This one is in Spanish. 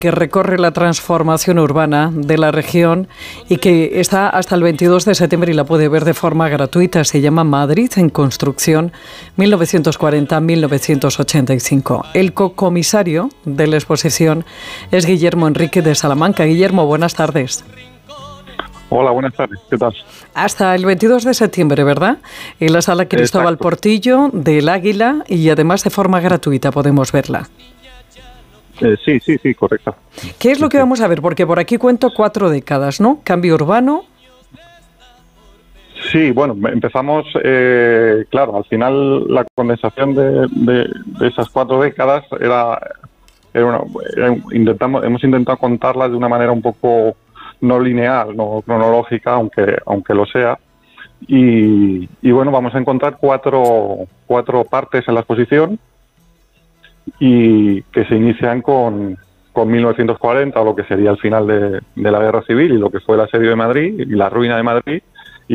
que recorre la transformación urbana de la región y que está hasta el 22 de septiembre y la puede ver de forma gratuita. Se llama Madrid en construcción 1940-1985. El cocomisario de la exposición es Guillermo Enrique de Salamanca. Guillermo, buenas tardes. Hola, buenas tardes. ¿Qué tal? Hasta el 22 de septiembre, ¿verdad? En la sala Cristóbal Exacto. Portillo del Águila y además de forma gratuita podemos verla. Sí, correcto. ¿Qué es lo que vamos a ver? Porque por aquí cuento 4 décadas, ¿no? Cambio urbano. Sí, bueno, empezamos, claro, al final la condensación de esas 4 décadas hemos intentado contarlas de una manera un poco no lineal, no cronológica, aunque lo sea. Y bueno, vamos a encontrar cuatro partes en la exposición y que se inician con 1940, o lo que sería el final de la Guerra Civil y lo que fue el asedio de Madrid y la ruina de Madrid,